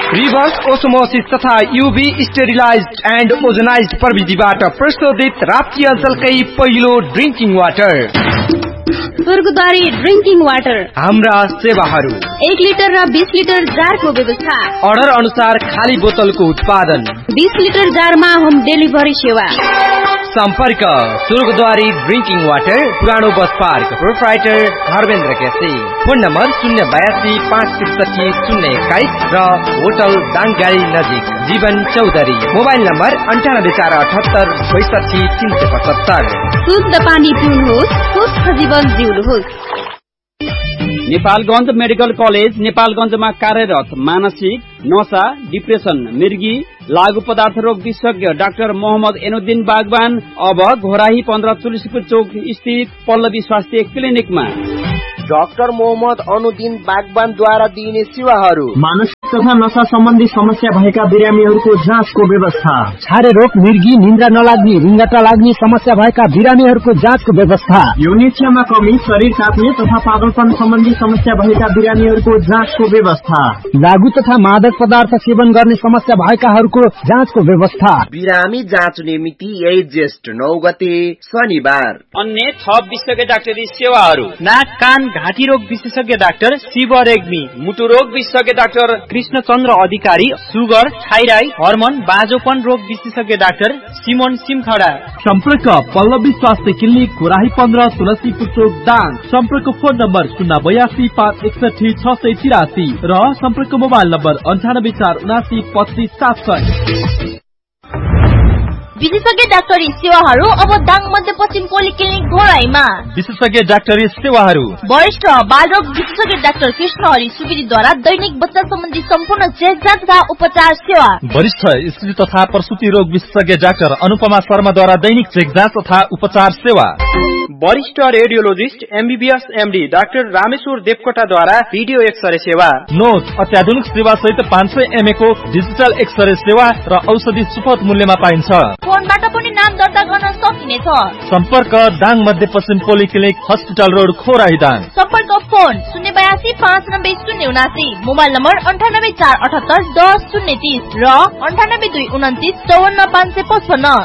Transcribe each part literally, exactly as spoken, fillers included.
Reverse osmosis तथा यूभी sterilised and ozonised प्रविधिबाट प्रशोधित राप्ती अञ्चलकै पहिलो drinking water Swargadwari drinking water. हाम्रा सेवाहरू एक लिटर र बीस लिटर जारको व्यवस्था, अर्डर अनुसार खाली बोतलको उत्पादन, बीस लिटर जारमा होम डेलिभरी सेवा। सम्पर्क स्वर्गद्वारी ड्रिङ्किङ वाटर, पुरानो bus park, proprietor Dharmendra KC. Phone number शून्य बयासी पाँच त्रिसठी शून्य एक्काइस र होटल दाङगाडी नजिक जीवन चौधरी। मोबाइल नम्बर अन्ठानब्बे चार अठहत्तर बैसठी तीन सय पचहत्तर। शुद्ध पानी पिउनुहोस्, स्वस्थ जीवन जिउनुहोस्। नेपालगञ्ज मेडिकल कलेज नेपालगञ्जमा कार्यरत मानसिक, नशा, डिप्रेसन, मृगी, लागू पदार्थ रोग विशेषज्ञ डाक्टर मोहम्मद एनुद्दिन बागवान अब घोराही पन्ध्र तुलसीपुर चौक स्थित पल्लवी स्वास्थ्य क्लिनिकमा। डाक्टर मोहम्मद अनुद्दिन बागवानद्वारा दिइने सेवाहरू: मानसिक तथा नशा सम्बन्धी समस्या भएका बिरामीहरूको जाँचको व्यवस्था, छारे रोग, मृगी, निन्द्रा नलाग्ने, रिङ्गटा लाग्ने समस्या भएका बिरामीहरूको जाँचको व्यवस्था, यौनिच्छामा कमी, शरीर काट्ने तथा पागलपन सम्बन्धी समस्या भएका बिरामीहरूको जाँचको व्यवस्था, लागू तथा मादक पदार्थ सेवन गर्ने समस्या भएकाहरूको जाँचको व्यवस्था। बिरामी जाँच्ने मिति यही ज्येष्ठ नौ गते शनिबार। अन्य थप विशेषज्ञ डाक्टरी सेवाहरू: नाक कान घाँटी रोग विशेषज्ञ डाक्टर शिव रेग्मी, मुटु रोग विशेषज्ञ डाक्टर कृष्ण चन्द्र अधिकारी, सुगर, थाइराइड, हर्मोन, बाजोपन रोग विशेषज्ञ डाक्टर सिमोन सिमखडा। सम्पर्क पल्लवी स्वास्थ्य क्लिनिक, घोराही पन्ध्र तुलसीपुर चौक दाङ। सम्पर्क फोन नम्बर शून्य बयासी पाँच एकसठी छ सय तिरासी र सम्पर्क मोबाइल नम्बर अन्ठानब्बे चार उनासी पच्चिस सात सय। विशेषज्ञ डाक्टरी सेवाहरू अब दाङ मध्यपश्चिम पोलिक्लिनिक घोराईमा। विशेषज्ञ डाक्टरी सेवाहरू: वरिष्ठ बालरोग विशेषज्ञ डाक्टर कृष्ण हरि सुवेदीद्वारा दैनिक बच्चा सम्बन्धी सम्पूर्ण चेकजाँच तथा उपचार सेवा। वरिष्ठ स्त्री तथा प्रसुति रोग विशेषज्ञ डाक्टर अनुपमा शर्माद्वारा दैनिक चेकजाँच तथा उपचार सेवा। वरिष्ठ radiologist MBBS MD doctor Rameshwar देवकोटाद्वारा video x-ray सेवा। नोट अत्याधुनिक सेवा सहित पाँच सय एमए को डिजिटल एक्सरे सेवा र औषधि सुपथ मूल्यमा पाइन्छ। फोनबाट पनि नाम दर्ता गर्न सकिनेछ। सम्पर्क दाङ मध्यपश्चिम पोलिक्लिनिक हस्पिटल रोड खोराही दाङ। सम्पर्क फोन शून्य बयासी पाँच नब्बे शून्य उनासी, मोबाइल नम्बर अन्ठानब्बे चार अठहत्तर दस शून्य तीस र अन्ठानब्बे दुई उन्तिस चौवन्न पाँच सय पचपन्न।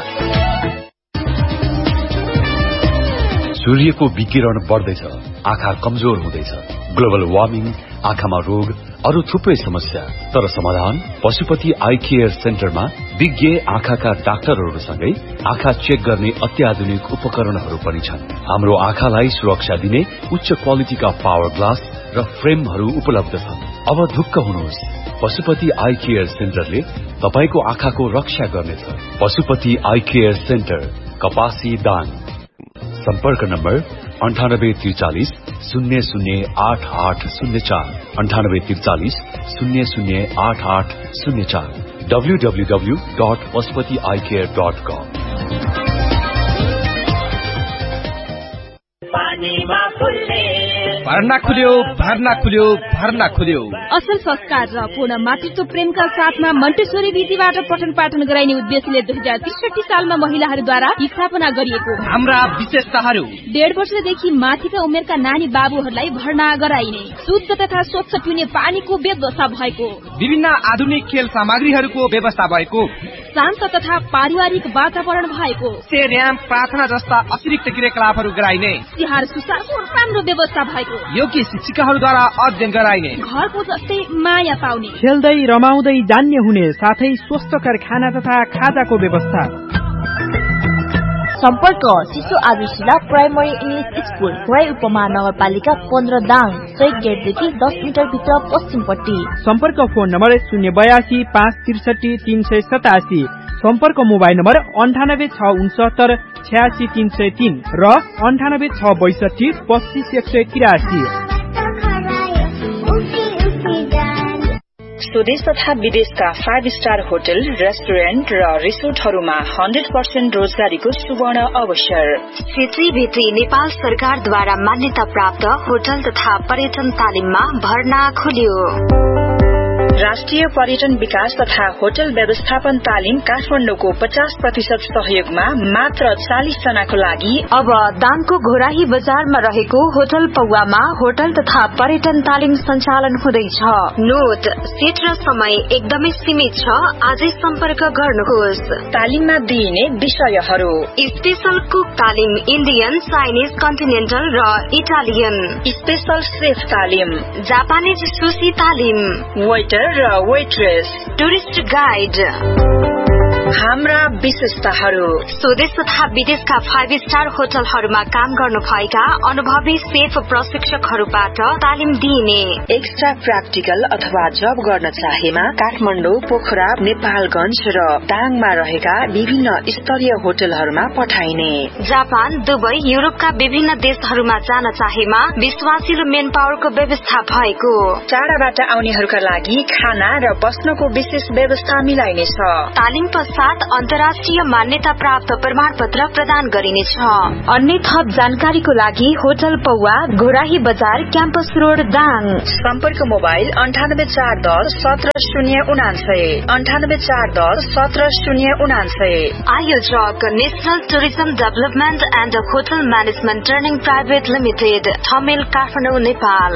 सूर्यको विकिरण बढ्दैछ, आँखा कमजोर हुँदैछ, ग्लोबल वार्मिङ, आँखामा रोग, अरू थुप्रै समस्या। तर समाधान पशुपति आई केयर सेन्टरमा विज्ञ आँखाका डाक्टरहरूसँगै आँखा चेक गर्ने अत्याधुनिक उपकरणहरू पनि छन्। हाम्रो आँखालाई सुरक्षा दिने उच्च क्वालिटीका पावर ग्लास र फ्रेमहरू उपलब्ध छन्। अब ढुक्क हुनुहोस्, पशुपति आई केयर सेन्टरले तपाईको आँखाको रक्षा गर्नेछ। पशुपति आई केयर सेन्टर, कपासी दाङ। सम्पर्क नम्बर अन्ठानब्बे त्रिचालिस शून्य शून्य आठ आठ शून्य चार, अन्ठानब्बे त्रिचालिस शून्य शून्य आठ आठ शून्य चार, W W W dot Pashupati I care dot कम। भर्ना खुल्यो, भर्ना खुल्यो, भर्ना खुल्यो। असल संस्कार र पूर्ण मातृत्व प्रेमका साथमा मन्टेश्वरी विधिबाट पठन पाठन गराइने उद्देश्यले दुई हजार त्रिसठी सालमा महिलाहरूद्वारा स्थापना गरिएको हाम्रा विशेषताहरू: डेढ वर्षदेखि माथिका उमेरका नानी बाबुहरूलाई भर्ना गराइने, शुद्ध तथा स्वच्छ पिउने पानीको व्यवस्था भएको, विभिन्न आधुनिक खेल सामग्रीहरूको व्यवस्था भएको, शान्त तथा पारिवारिक वातावरण भएको, सेर्याम, प्रार्थना जस्ता अतिरिक्त क्रियाकलापहरू गराइने, तिहार सुसारको राम्रो व्यवस्था भएको, योग्य शिक्षिकाहरूद्वारा अध्ययन गराइने, घरको जस्तै माया पाउने, खेल्दै रमाउँदै जान्ने हुने साथै स्वस्थकर खाना तथा खाजाको व्यवस्था। सम्पर्क शिशु आदर्शिला प्राइमरी इंग्लिश स्कूल, खोराई उपमहानगरपालिका पन्ध्र दाङ, सही गेटदेखि दस मिटर भित्र पश्चिमपट्टि। सम्पर्क फोन नम्बर शून्य बयासी पाँच त्रिसठी तीन सय सतासी, सम्पर्क मोबाइल नम्बर अन्ठानब्बे छ उनसत्तर छयासी तीन सय तीन र अन्ठानब्बे छ बैसठी पच्चिस एक सय तिरासी। स्वदेश तथा विदेशका फाइभ स्टार होटल, रेस्टुरेन्ट र रिसोर्टहरूमा हन्ड्रेड पर्सेन्ट रोजगारीको सुवर्ण अवसर। सेत्री भेत्री नेपाल सरकारद्वारा मान्यता प्राप्त होटल तथा पर्यटन तालिममा भर्ना खुल्यो। राष्ट्रिय पर्यटन विकास तथा होटल व्यवस्थापन तालिम काठमाडौँको पचास प्रतिशत सहयोगमा मात्र चालिस जनाको लागि अब दाङको घोराही बजारमा रहेको होटल पौवामा होटल तथा पर्यटन तालिम सञ्चालन हुँदैछ। नोट, सीट र समय एकदमै सीमित छ, आजै सम्पर्क गर्नुहोस्। तालिममा दिइने विषयहरू: स्पेशल कुक तालिम, इन्डियन, चाइनिज, कन्टिनेन्टल र इटालियन। स्पेशल सेफ तालिम, जापानिज सुशी तालिम, वेटर र वेट्रेस, टुरिस्ट गाइड। हाम्रा विशेषताहरू: स्वदेश तथा विदेशका फाइभ स्टार होटलहरूमा काम गर्नु भएका अनुभवी सेफ प्रशिक्षकहरूबाट तालिम दिइने। एक्स्ट्रा प्र्याक्टिकल अथवा जब गर्न चाहेमा काठमाडौँ, पोखरा, नेपालगंज र दाङमा रहेका विभिन्न स्तरीय होटलहरूमा पठाइने। जापान, दुबई, युरोपका विभिन्न देशहरूमा जान चाहेमा विश्वासिलो मेन पावरको व्यवस्था भएको। टाढाबाट आउनेहरूका लागि खाना र बस्नको विशेष व्यवस्था मिलाइनेछ। तालिम पश्चात अन्तर्राष्ट्रिय मान्यता प्राप्त प्रमाण पत्र प्रदान गरिनेछ। अन्य थप जानकारीको लागि होटल पौवा, घोराही बजार, क्याम्पस रोड, दाङ। सम्पर्क मोबाइल अन्ठानब्बे चार दस सत्र शून्य उनान्सय अन्ठानब्बे चार दस सत्र शून्य उनान्सय। आयोजक national tourism development and hotel management training private limited, Thamel, Kathmandu, Nepal.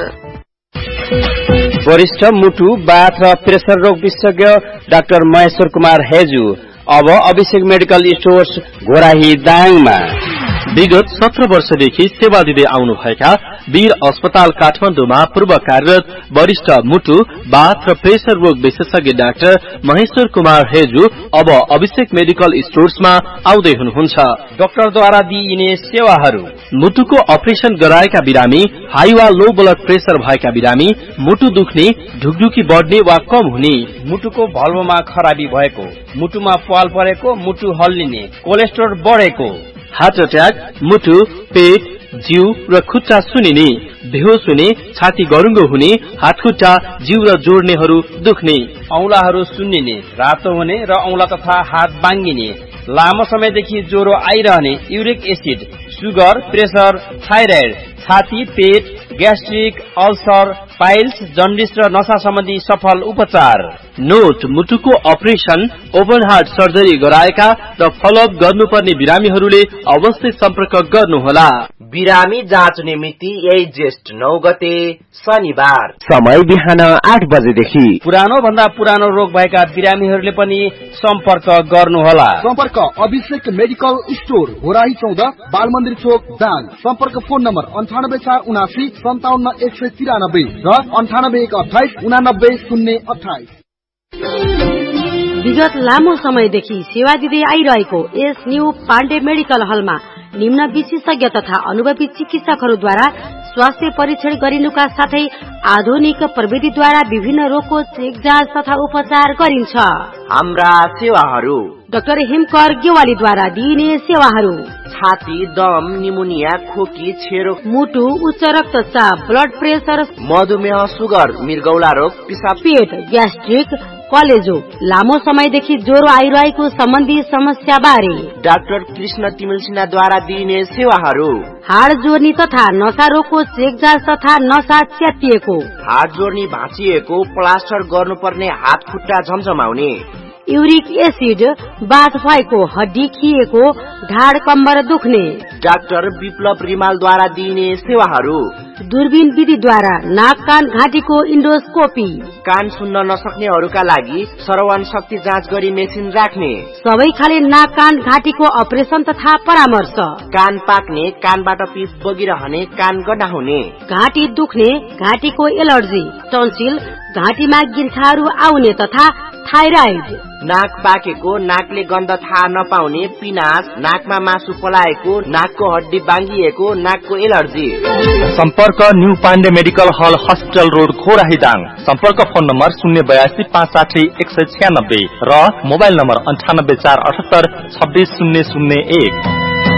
वरिष्ठ मुटु, बाथ र प्रेसर रोग विशेषज्ञ डाक्टर महेश्वर कुमार हेजु अब अभिषेक मेडिकल स्टोर्स घोराही दाङमा। विगत सत्र वर्षदेखि सेवा दिँदै आउनुभएका वीर अस्पताल काठमाडौँमा पूर्व कार्यरत वरिष्ठ मुटु, बाथ र प्रेसर रोग विशेषज्ञ डाक्टर महेश्वर कुमार हेजु अब अभिषेक मेडिकल स्टोर्समा आउँदै हुनुहुन्छ। डाक्टरद्वारा दिइने सेवाहरू: मुटुको अपरेशन गराएका बिरामी, हाई वा लो ब्लड प्रेसर भएका बिरामी, मुटु दुख्ने, ढुकढुकी बढ्ने वा कम हुने, मुटुको भल्भमा खराबी भएको, मुटुमा पाल परेको, मुटु हल्लिने, कोलेस्ट्रोल बढेको, हार्ट अट्याक, मुटु, पेट, जिउ र खुट्टा सुनिने, बेहोस हुने, छाती गरुङ्गो हुने, हातखुट्टा, जिउ र जोड्नेहरू दुख्ने, औंलाहरू सुन्निने, रातो हुने र औंला तथा हात बाङ्गिने, लामो समयदेखि ज्वरो आइरहने, uric acid, sugar, pressure, thyroid, छाती, पेट, ग्यास्ट्रिक, अल्सर, पाइल्स, जन्डिस र नशा सम्बन्धी सफल उपचार। नोट, मुटुको अपरेशन, ओपन हार्ट सर्जरी गराएका र फलोअप गर्नुपर्ने बिरामीहरूले अवश्य सम्पर्क गर्नुहोला। बिरामी जाँच्ने मिति यही ज्येष्ठ नौ गते शनिबार, समय बिहान आठ बजेदेखि। पुरानो भन्दा पुरानो रोग भएका बिरामीहरूले पनि सम्पर्क गर्नुहोला। सम्पर्क अभिषेक मेडिकल स्टोर, घोराही चौध, बाल मन्दिर चोक, दाङ। सम्पर्क फोन नम्बर अन्ठानब्बे चार उनासी सन्ताउन्न एक सय तिरानब्बे र अन्ठानब्बे एक अठाइस उनानब्बे शून्य अठाइस। विगत लामो समयदेखि सेवा दिँदै आइरहेको एस न्यू पाण्डे मेडिकल हलमा निम्न विशेषज्ञ तथा अनुभवी चिकित्सकहरूद्वारा स्वास्थ्य परीक्षण गरिनुका साथै आधुनिक प्रविधिद्वारा विभिन्न रोगको चेक जाँच तथा उपचार गरिन्छ। हाम्रा सेवाहरू: डाक्टर हिमकर गेवालीद्वारा दिइने सेवाहरू: छाती, दम, निमोनिया, खोकी, छेरो, मुटु, उच्च रक्तचाप, ब्लड प्रेसर, मधुमेह, सुगर, मृगौला रोग, पिसाब, पेट, ग्यास्ट्रिक, कलेजो, लामो समयदेखि ज्वरो आइरहेको सम्बन्धी समस्या बारे डाक्टर कृष्ण तिमिल सिन्हाद्वारा दिइने सेवाहरू: हाड जोड्ने तथा नसा रोगको चेक जाँच तथा नसा च्यातिएको, हाड जोड्ने भाँचिएको, प्लास्टर गर्नुपर्ने हात खुट्टा झमझमाउने, युरिक एसिड, बाथ भएको, हड्डी खिएको, ढाड कम्बर दुख्ने, डाक्टर विप्लव रिमालद्वारा दिइने सेवाहरू: दूरबीन विधिद्वारा नाक कान घाँटीको इन्डोस्कोपी, कान सुन्न नसक्नेहरूका लागि श्रवण शक्ति जाँच गरी मेसिन राख्ने, सबै खाले नाक कान घाँटीको अपरेसन तथा परामर्श, कान पाक्ने, कानबाट पिप बगिरहने, कान गड्डा हुने, घाँटी दुख्ने, घाँटीको एलर्जी, टन्सिल, घाँटीमा गिर्खाहरू आउने तथा थाइराइड, नाक पाकेको, नाकले गन्ध थाहा नपाउने, पिनास, नाकमा मासु पलाएको, नाकको हड्डी बाङ्गिएको, नाकको एलर्जी। सम्पर्क न्यू पाण्डे मेडिकल हल, हस्पिटल रोड, घोराही दाङ। सम्पर्क फोन नम्बर शून्य बयासी पाँच साठी एक सय छ्यानब्बे र मोबाइल नम्बर अन्ठानब्बे चार अठहत्तर छब्बिस शून्य शून्य एक।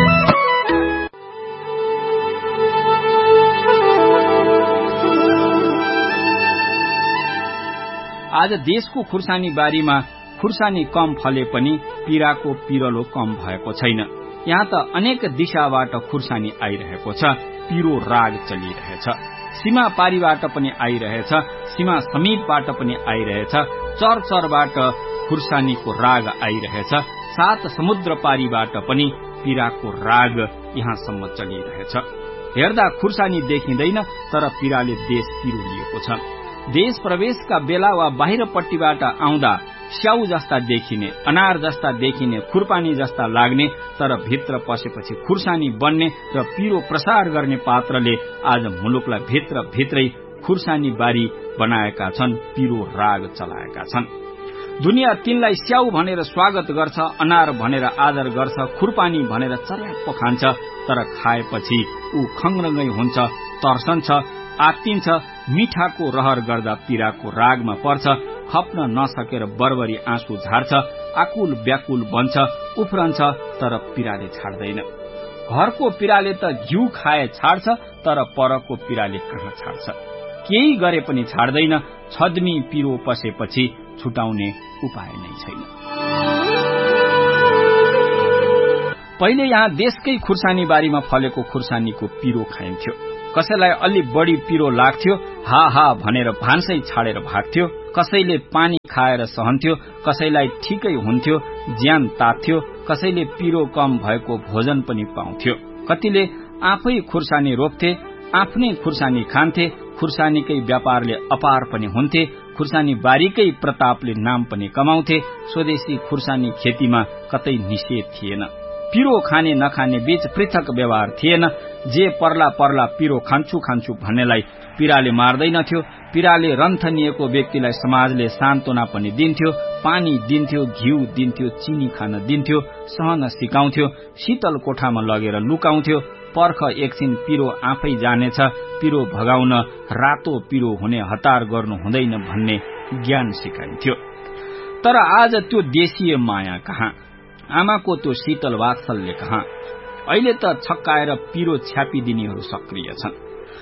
आज देशको खुर्सानी बारीमा खुर्सानी कम फले पनि पीराको पिरलो कम भएको छैन। यहाँ त अनेक दिशाबाट खुर्सानी आइरहेको छ, पिरो राग चलिरहेछ। सीमा पारीबाट पनि आइरहेछ, सीमा समीपबाट पनि आइरहेछ, चरचरबाट खुर्सानीको राग आइरहेछ, सात समुद्र पारीबाट पनि पीड़ाको राग यहाँसम्म चलिरहेछ। हेर्दा खुर्सानी देखिँदैन, तर पीड़ाले देश पिरोलिएको छ। देश प्रवेशका बेला वा बाहिरपट्टिबाट आउँदा स्याउ जस्ता देखिने, अनार जस्ता देखिने, खुरपानी जस्ता लाग्ने, तर भित्र पसेपछि खुर्सानी बन्ने र पिरो प्रसार गर्ने पात्रले आज मुलुकलाई भित्र भित्रै खुर्सानी बारी बनाएका छन्, पिरो राग चलाएका छन्। दुनियाँ तिनलाई स्याउ भनेर स्वागत गर्छ, अनार भनेर आदर गर्छ, खुरपानी भनेर चर्याप्प खान्छ, तर खाएपछि ऊ खङ्ग्रङ्गै हुन्छ, तर्सन्छ, आत्तिन्छ, मिठाको रहर गर्दा पीड़ाको रागमा पर्छ, खप्न नसकेर बरबरी आँसु झार्छ, आकुल व्याकुल बन्छ, उफ्रन्छ, तर पीड़ाले छाड्दैन। घरको पीड़ाले त घिउ खाए छाड्छ, तर परको पीड़ाले कहाँ छाड्छ? केही गरे पनि छाड्दैन। छद्मी पिरो पसेपछि छुटाउने उपाय नै छैन। पहिले यहाँ देशकै खुर्सानी बारीमा फलेको खुर्सानीको पिरो खाइन्थ्यो। कसैलाई अलि बढी पिरो लाग्थ्यो, हा हा भनेर भान्सै छाडेर भाग्थ्यो। कसैले पानी खाएर सहन्थ्यो, कसैलाई ठिकै हुन्थ्यो, ज्यान तात्थ्यो, कसैले पिरो कम भएको भोजन पनि पाउँथ्यो। कतिले आफै खुर्सानी रोप्थे, आफ्नै खुर्सानी खान्थे, खुर्सानीकै व्यापारले अपार पनि हुन्थे, खुर्सानी बारीकै प्रतापले नाम पनि कमाउँथे। स्वदेशी खुर्सानी खेतीमा कतै निषेध थिएन। पिरो खाने नखाने बीच पृथक व्यवहार थिएन। जे पर्ला पर्ला पिरो खान्छु खान्छु भन्नेलाई पीड़ाले मार्दैनथ्यो। पीड़ाले रन्थनिएको व्यक्तिलाई समाजले सान्त्वना पनि दिन्थ्यो, पानी दिन्थ्यो, घिउ दिन्थ्यो, चिनी खान दिन्थ्यो, सहन सिकाउँथ्यो, शीतल कोठामा लगेर लुकाउँथ्यो। पर्ख एकछिन पिरो आफै जानेछ, पिरो भगाउन रातो पिरो हुने हतार गर्नु हुँदैन भन्ने ज्ञान सिकाइन्थ्यो। तर आज त्यो देशीय माया कहाँ, आमाको त्यो शीतल वात्सल्य कहाँ? अहिले त छक्काएर पिरो छ्यापिदिनेहरू सक्रिय छन्।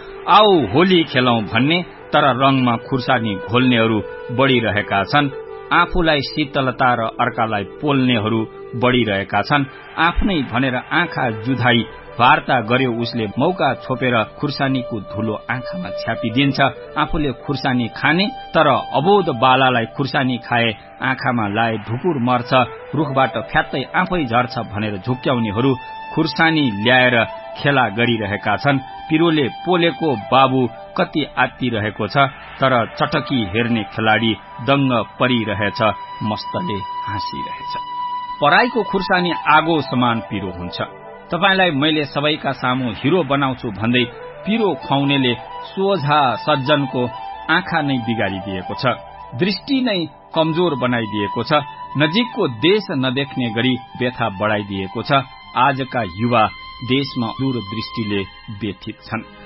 आओ होली खेलौं भन्ने, तर रंगमा खुर्सानी घोल्नेहरू बढ़िरहेका छन्। आफूलाई शीतलता र अर्कालाई पोल्नेहरू बढ़िरहेका छन्। आफ्नै भनेर आँखा जुधाई वार्ता गर्यो उसले मौका छोपेर खुर्सानीको धुलो आँखामा छ्यापिदिन्छ। आफूले खुर्सानी खाने, तर अबोध बालालाई खुर्सानी खाए आँखामा लाए ढुकुर मर्छ, रुखबाट फ्यात्तै आफै झर्छ भनेर झुक्क्याउनेहरू खुर्सानी ल्याएर खेला गरिरहेका छन्। पिरोले पोलेको बाबु कति आत्तिरहेको छ, तर चटकी हेर्ने खेलाडी दंग परिरहेछ, मस्तले हाँसिरहेछ। पराईको खुर्सानी आगो समान पिरो हुन्छ। तपाईलाई मैले सबैका सामु हिरो बनाउँछु भन्दै पिरो खुवाउनेले सोझा सज्जनको आँखा नै बिगारिदिएको छ, दृष्टि नै कमजोर बनाइदिएको छ, नजिकको देश नदेख्ने गरी व्यथा बढाइदिएको छ। आजका युवा देशमा दूरदृष्टिले व्यथित छन्।